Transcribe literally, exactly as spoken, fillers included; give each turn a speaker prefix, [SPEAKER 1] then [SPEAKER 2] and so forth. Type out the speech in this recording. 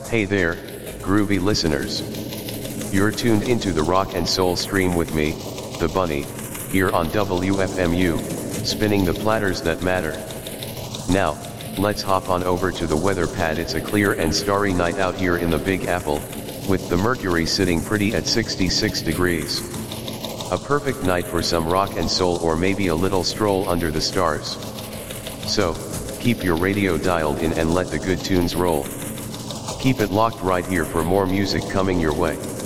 [SPEAKER 1] Hey there, groovy listeners. You're tuned into the rock and soul stream with me, the Bunny, here on W F M U, spinning the platters that matter. Now, let's hop on over to the weather pad. It's a clear and starry night out here in the Big Apple, with the mercury sitting pretty at sixty-six degrees. A perfect night for some rock and soul, or maybe a little stroll under the stars. So, keep your radio dialed in and let the good tunes roll. Keep it locked right here for more music coming your way.